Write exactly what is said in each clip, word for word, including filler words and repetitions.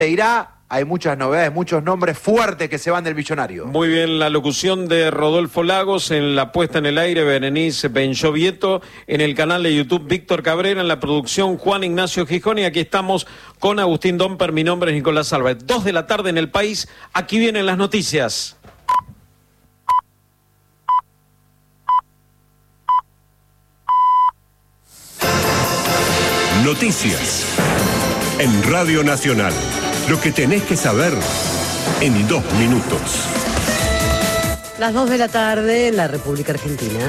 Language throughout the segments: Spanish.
Se irá. Hay muchas novedades, muchos nombres fuertes que se van del Millonario. Muy bien, la locución de Rodolfo Lagos, en la puesta en el aire Berenice Benchovieto, en el canal de YouTube Víctor Cabrera, en la producción Juan Ignacio Gijón, y aquí estamos con Agustín Domper. Mi nombre es Nicolás Álvarez. Dos de la tarde en el país, aquí vienen las noticias. Noticias en Radio Nacional. Lo que tenés que saber en dos minutos. Las dos de la tarde en la República Argentina.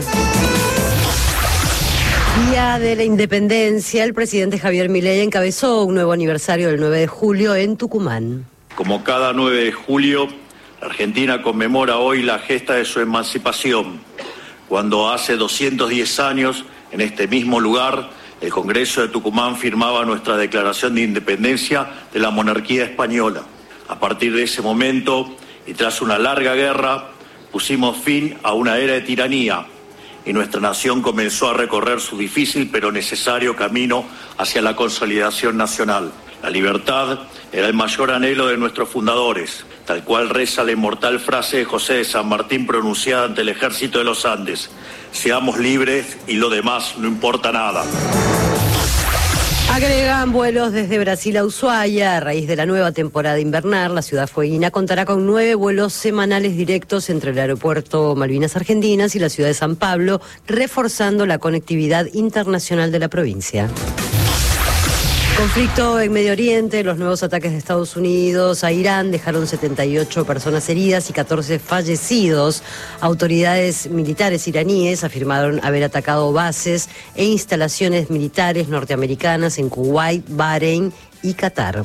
Día de la Independencia, el presidente Javier Milei encabezó un nuevo aniversario del nueve de julio en Tucumán. Como cada nueve de julio, la Argentina conmemora hoy la gesta de su emancipación, cuando hace doscientos diez años, en este mismo lugar, el Congreso de Tucumán firmaba nuestra declaración de independencia de la monarquía española. A partir de ese momento, y tras una larga guerra, pusimos fin a una era de tiranía y nuestra nación comenzó a recorrer su difícil pero necesario camino hacia la consolidación nacional. La libertad era el mayor anhelo de nuestros fundadores, tal cual reza la inmortal frase de José de San Martín pronunciada ante el ejército de los Andes: seamos libres y lo demás no importa nada. Agregan vuelos desde Brasil a Ushuaia. A raíz de la nueva temporada invernal, la ciudad fueguina contará con nueve vuelos semanales directos entre el aeropuerto Malvinas Argentinas y la ciudad de San Pablo, reforzando la conectividad internacional de la provincia. Conflicto en Medio Oriente. Los nuevos ataques de Estados Unidos a Irán dejaron setenta y ocho personas heridas y catorce fallecidos. Autoridades militares iraníes afirmaron haber atacado bases e instalaciones militares norteamericanas en Kuwait, Bahrein y Qatar.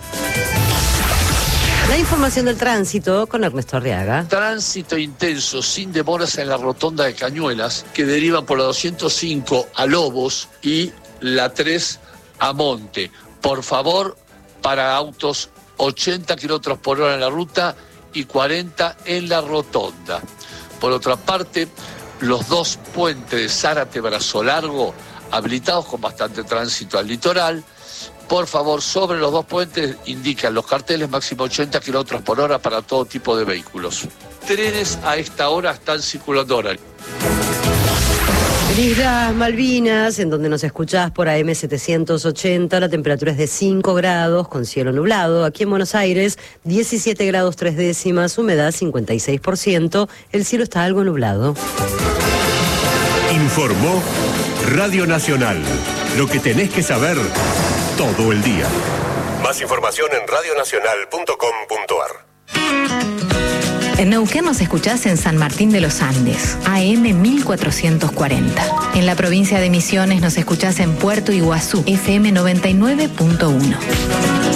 La información del tránsito con Ernesto Arriaga. Tránsito intenso, sin demoras en la rotonda de Cañuelas, que derivan por la doscientos cinco a Lobos y la tres a Monte. Por favor, para autos ochenta kilómetros por hora en la ruta y cuarenta en la rotonda. Por otra parte, los dos puentes de Zárate Brazo Largo, habilitados con bastante tránsito al litoral. Por favor, sobre los dos puentes indican los carteles máximo ochenta kilómetros por hora para todo tipo de vehículos. Trenes a esta hora están circulando ahora. En Islas Malvinas, en donde nos escuchás por A M setecientos ochenta, la temperatura es de cinco grados con cielo nublado. Aquí en Buenos Aires, diecisiete grados tres décimas, humedad cincuenta y seis por ciento, el cielo está algo nublado. Informó Radio Nacional. Lo que tenés que saber todo el día. Más información en radio nacional punto com punto ar. En Neuquén nos escuchás en San Martín de los Andes, A M mil cuatrocientos cuarenta. En la provincia de Misiones nos escuchás en Puerto Iguazú, F M noventa y nueve punto uno.